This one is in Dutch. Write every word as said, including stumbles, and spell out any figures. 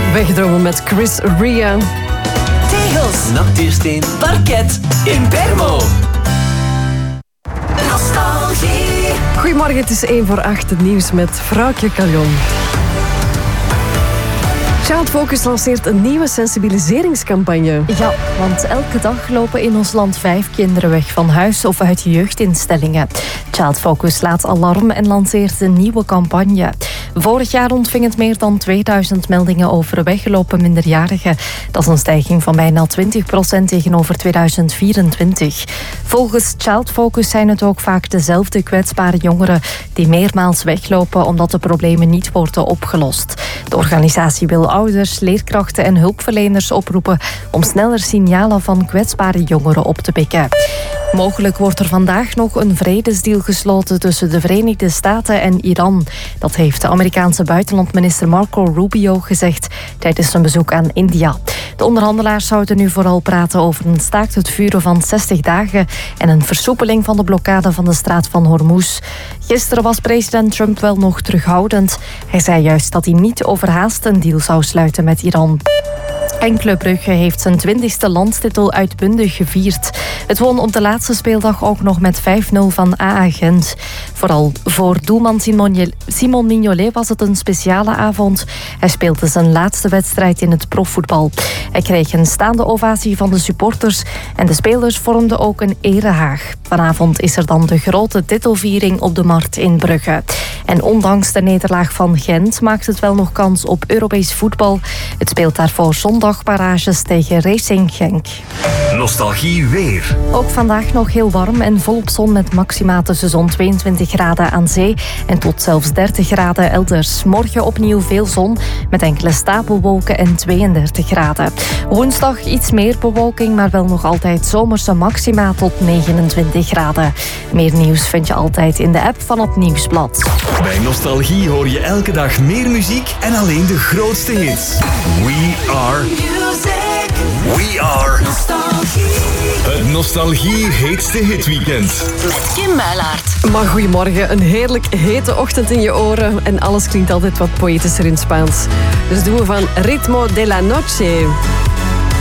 Weggedromen met Chris Ria. Tegels, natuursteen, parket, Impermo. Nostalgie. Goedemorgen, het is één voor acht, het nieuws met Vrouwtje Caljon. Child Focus lanceert een nieuwe sensibiliseringscampagne. Ja, want elke dag lopen in ons land vijf kinderen weg van huis of uit jeugdinstellingen. Child Focus laat alarm en lanceert een nieuwe campagne. Vorig jaar ontving het meer dan tweeduizend meldingen over weggelopen minderjarigen. Dat is een stijging van bijna twintig procent tegenover tweeduizend vierentwintig. Volgens Child Focus zijn het ook vaak dezelfde kwetsbare jongeren die meermaals weglopen omdat de problemen niet worden opgelost. De organisatie wil ouders, leerkrachten en hulpverleners oproepen om sneller signalen van kwetsbare jongeren op te pikken. Mogelijk wordt er vandaag nog een vredesdeal gesloten tussen de Verenigde Staten en Iran. Dat heeft de Amerikaanse buitenlandminister Marco Rubio gezegd tijdens zijn bezoek aan India. De onderhandelaars zouden nu vooral praten over een staakt het vuren van zestig dagen en een versoepeling van de blokkade van de straat van Hormuz. Gisteren was president Trump wel nog terughoudend. Hij zei juist dat hij niet overhaast een deal zou sluiten met Iran. En Club Brugge heeft zijn twintigste landstitel uitbundig gevierd. Het won op de laatste speeldag ook nog met vijf nul van A A Gent. Vooral voor doelman Simon, Simon Mignolet was het een speciale avond. Hij speelde zijn laatste wedstrijd in het profvoetbal. Hij kreeg een staande ovatie van de supporters en de spelers vormden ook een erehaag. Vanavond is er dan de grote titelviering op de Markt in Brugge. En ondanks de nederlaag van Gent maakt het wel nog kans op Europees voetbal. Het speelt daarvoor zondag barrages tegen Racing Genk. Nostalgie weer. Ook vandaag nog heel warm en volop zon met maxima tussen zo'n tweeëntwintig graden aan zee en tot zelfs dertig graden elders. Morgen opnieuw veel zon met enkele stapelwolken en tweeëndertig graden. Woensdag iets meer bewolking, maar wel nog altijd zomerse maxima tot negenentwintig graden. Meer nieuws vind je altijd in de app van het Nieuwsblad. Bij Nostalgie hoor je elke dag meer muziek en alleen de grootste hits. We are Music. We are Nostalgie. het Nostalgie heetste hitweekend. Met Kim Muilaert. Maar goedemorgen, een heerlijk hete ochtend in je oren en alles klinkt altijd wat poëtischer in Spaans. Dus doen we van Ritmo de la Noche.